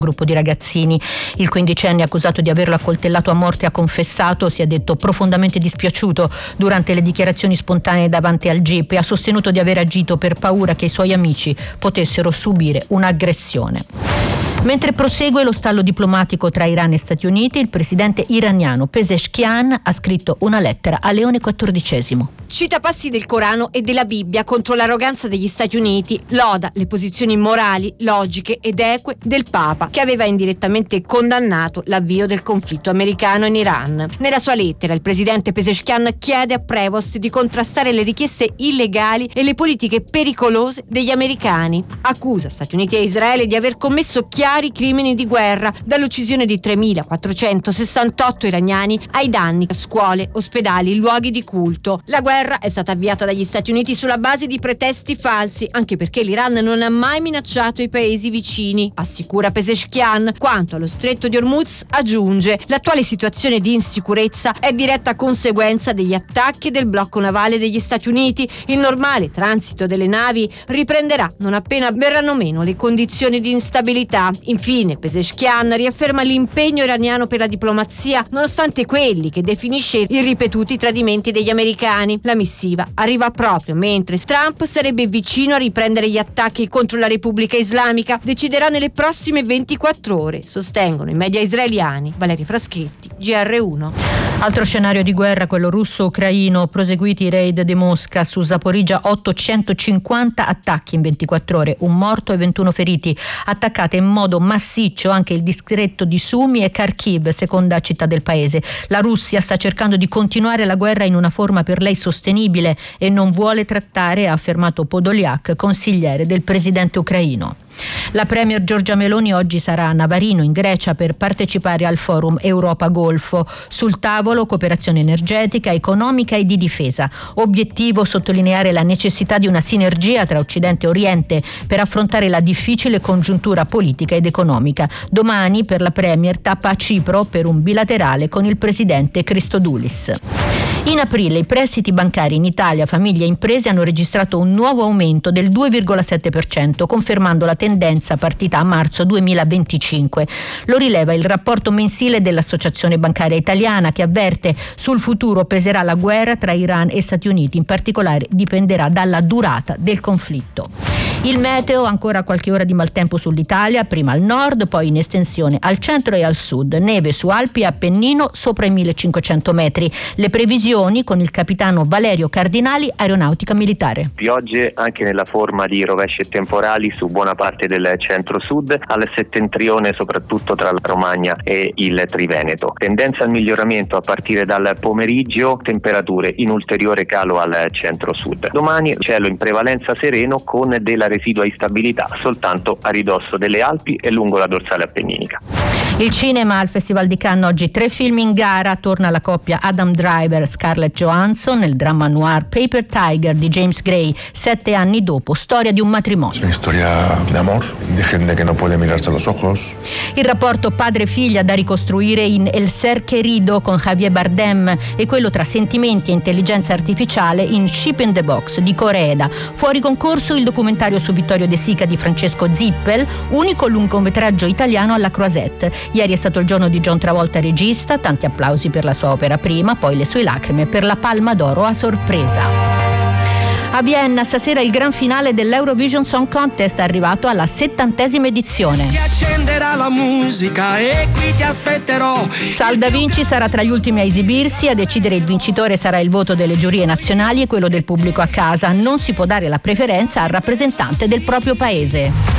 gruppo di ragazzini. Il 15enne accusato di averlo accoltellato a morte ha confessato, si è detto profondamente dispiaciuto durante le dichiarazioni spontanee davanti al GIP e ha sostenuto di aver agito per paura che i suoi amici potessero subire un'aggressione. Mentre prosegue lo stallo diplomatico tra Iran e Stati Uniti, il presidente iraniano Pezeshkian ha scritto una lettera a Leone XIV. Cita passi del Corano e della Bibbia contro l'arroganza degli Stati Uniti, loda le posizioni morali, logiche ed eque del Papa, che aveva indirettamente condannato l'avvio del conflitto americano in Iran. Nella sua lettera il presidente Pezeshkian chiede a Prevost di contrastare le richieste illegali e le politiche pericolose degli americani. Accusa Stati Uniti e Israele di aver commesso chiari crimini di guerra, dall'uccisione di 3.468 iraniani ai danni a scuole, ospedali, luoghi di culto. La guerra è stata avviata dagli Stati Uniti sulla base di pretesti falsi, anche perché l'Iran non ha mai minacciato i paesi vicini, assicura Pezeshkian. Quanto allo stretto di Hormuz, aggiunge: l'attuale situazione di insicurezza è diretta conseguenza degli attacchi del blocco navale degli Stati Uniti. Il normale transito delle navi riprenderà non appena verranno meno le condizioni di instabilità. Infine Pezeshkian riafferma l'impegno iraniano per la diplomazia, nonostante quelli che definisce i ripetuti tradimenti degli americani. La missiva arriva proprio mentre Trump sarebbe vicino a riprendere gli attacchi contro la Repubblica Islamica. Deciderà nelle prossime 24 ore, sostengono i media israeliani. Valeria Fraschetti, GR1. Altro scenario di guerra, quello russo-ucraino. Proseguiti i raid di Mosca su Zaporizhzhia, 850 attacchi in 24 ore, un morto e 21 feriti. Attaccate in modo massiccio anche il distretto di Sumy e Kharkiv, seconda città del paese. La Russia sta cercando di continuare la guerra in una forma per lei sostenibile e non vuole trattare, ha affermato Podolyak, consigliere del presidente ucraino. La premier Giorgia Meloni oggi sarà a Navarino in Grecia per partecipare al forum Europa-Golfo. Sul tavolo cooperazione energetica, economica e di difesa. Obiettivo sottolineare la necessità di una sinergia tra Occidente e Oriente per affrontare la difficile congiuntura politica ed economica. Domani per la premier tappa a Cipro per un bilaterale con il presidente Christodoulis. In aprile i prestiti bancari in Italia, famiglie e imprese hanno registrato un nuovo aumento del 2,7%, confermando la tendenza partita a marzo 2025. Lo rileva il rapporto mensile dell'Associazione Bancaria Italiana, che avverte: sul futuro peserà la guerra tra Iran e Stati Uniti, in particolare dipenderà dalla durata del conflitto. Il meteo, ancora qualche ora di maltempo sull'Italia, prima al nord, poi in estensione al centro e al sud, neve su Alpi e Appennino sopra i 1500 metri. Le previsioni con il capitano Valerio Cardinali, Aeronautica Militare. Piogge anche nella forma di rovesci e temporali su buona parte del centro-sud, al settentrione soprattutto tra la Romagna e il Triveneto. Tendenza al miglioramento a partire dal pomeriggio, temperature in ulteriore calo al centro-sud. Domani cielo in prevalenza sereno con della residua instabilità soltanto a ridosso delle Alpi e lungo la dorsale appenninica. Il cinema al Festival di Cannes, oggi 3 film in gara. Torna la coppia Adam Driver-Scarlett Johansson nel dramma noir Paper Tiger di James Gray, 7 anni dopo, storia di un matrimonio. Es una historia de amor, de gente que no puede mirarse a los ojos. Il rapporto padre-figlia da ricostruire in El Ser Querido con Javier Bardem e quello tra sentimenti e intelligenza artificiale in Ship in the Box di Koreeda. Fuori concorso il documentario su Vittorio De Sica di Francesco Zippel, unico lungometraggio italiano alla Croisette. Ieri è stato il giorno di John Travolta regista, tanti applausi per la sua opera prima, poi le sue lacrime per la Palma d'Oro a sorpresa. A Vienna stasera il gran finale dell'Eurovision Song Contest, arrivato alla 70ª edizione. Si accenderà la musica e qui ti aspetterò. Sal Da Vinci sarà tra gli ultimi a esibirsi. A decidere il vincitore sarà il voto delle giurie nazionali e quello del pubblico a casa. Non si può dare la preferenza al rappresentante del proprio paese.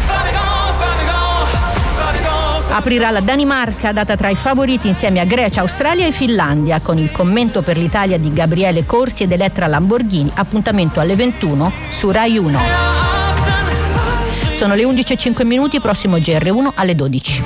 Aprirà la Danimarca, data tra i favoriti insieme a Grecia, Australia e Finlandia, con il commento per l'Italia di Gabriele Corsi ed Elettra Lamborghini. Appuntamento alle 21 su Rai 1. Sono le 11:05, prossimo GR1 alle 12.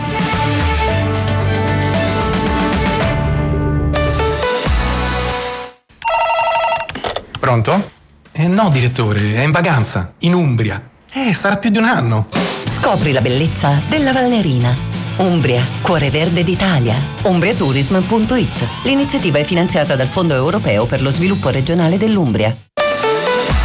Pronto? No, direttore, è in vacanza, in Umbria. Sarà più di un anno. Scopri la bellezza della Valnerina. Umbria, cuore verde d'Italia. Umbriatourism.it. L'iniziativa è finanziata dal Fondo Europeo per lo Sviluppo Regionale dell'Umbria.